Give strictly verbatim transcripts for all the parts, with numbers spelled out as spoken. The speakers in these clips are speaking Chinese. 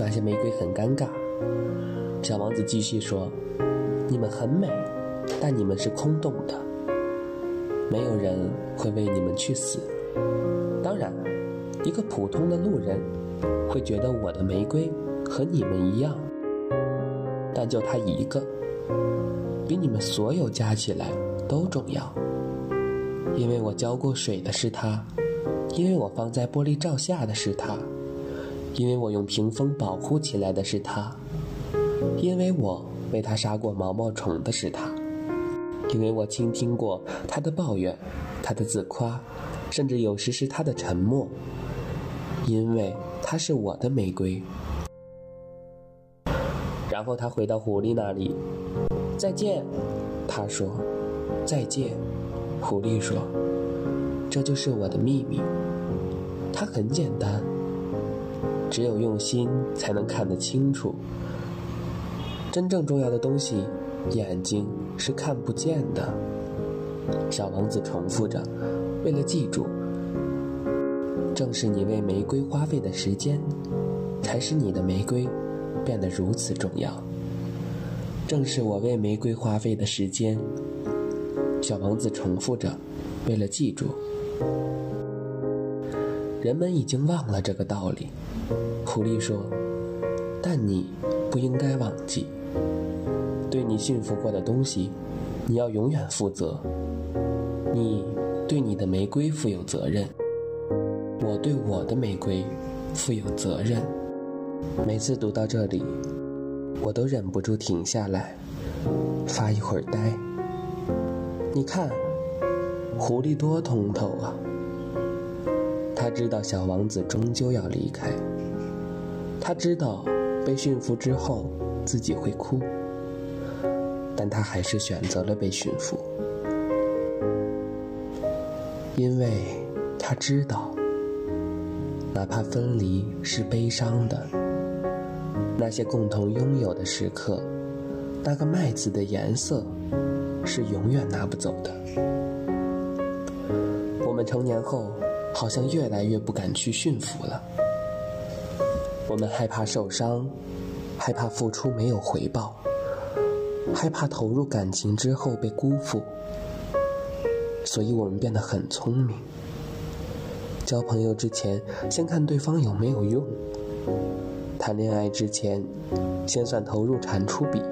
那些玫瑰很尴尬。小王子继续说，你们很美，但你们是空洞的，没有人会为你们去死。当然，一个普通的路人会觉得我的玫瑰和你们一样，但就他一个，比你们所有加起来都重要。因为我浇过水的是他，因为我放在玻璃罩下的是他，因为我用屏风保护起来的是他，因为我为他杀过毛毛虫的是他，因为我倾听过他的抱怨，他的自夸，甚至有时是他的沉默，因为他是我的玫瑰。然后他回到狐狸那里，再见，他说，再见。狐狸说，这就是我的秘密，它很简单，只有用心才能看得清楚。真正重要的东西，眼睛是看不见的。小王子重复着，为了记住，正是你为玫瑰花费的时间，才使你的玫瑰变得如此重要。正是我为玫瑰花费的时间，小王子重复着，为了记住。人们已经忘了这个道理，狐狸说，但你不应该忘记，对你驯服过的东西，你要永远负责。你对你的玫瑰负有责任，我对我的玫瑰负有责任。每次读到这里，我都忍不住停下来，发一会儿呆。你看，狐狸多通透啊！他知道小王子终究要离开，他知道被驯服之后自己会哭，但他还是选择了被驯服，因为他知道，哪怕分离是悲伤的，那些共同拥有的时刻，那个麦子的颜色是永远拿不走的。我们成年后好像越来越不敢去驯服了，我们害怕受伤，害怕付出没有回报，害怕投入感情之后被辜负，所以我们变得很聪明。交朋友之前先看对方有没有用，谈恋爱之前先算投入产出比，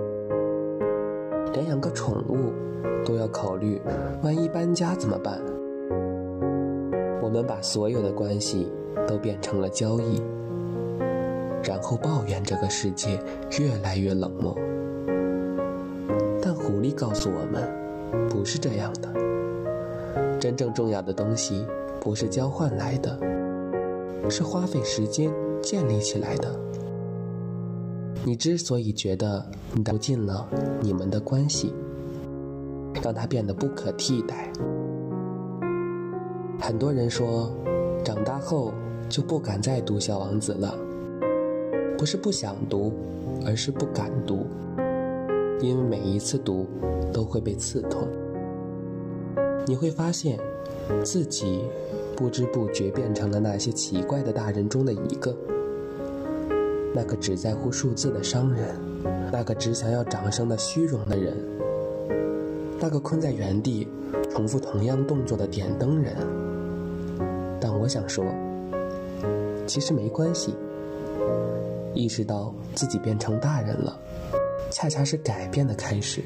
连养个宠物都要考虑万一搬家怎么办。我们把所有的关系都变成了交易，然后抱怨这个世界越来越冷漠。但狐狸告诉我们，不是这样的。真正重要的东西不是交换来的，是花费时间建立起来的。你之所以觉得你走进了你们的关系，让它变得不可替代。很多人说，长大后就不敢再读《小王子》了，不是不想读，而是不敢读，因为每一次读都会被刺痛。你会发现，自己不知不觉变成了那些奇怪的大人中的一个，那个只在乎数字的商人，那个只想要掌声的虚荣的人，那个困在原地重复同样动作的点灯人。但我想说，其实没关系，意识到自己变成大人了，恰恰是改变的开始。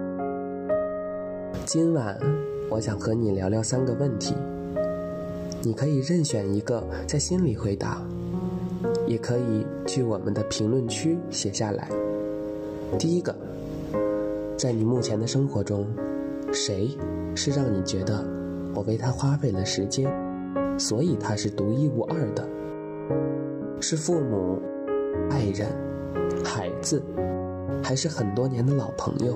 今晚我想和你聊聊三个问题，你可以任选一个在心里回答，也可以去我们的评论区写下来。第一个，在你目前的生活中，谁是让你觉得我为他花费了时间，所以他是独一无二的？是父母、爱人、孩子，还是很多年的老朋友？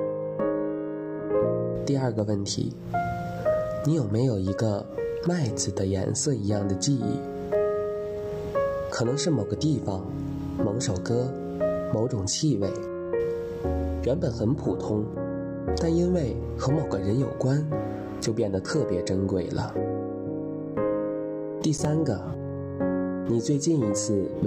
第二个问题，你有没有一个麦子的颜色一样的记忆？可能是某个地方、某首歌、某种气味，原本很普通，但因为和某个人有关，就变得特别珍贵了。第三个，你最近一次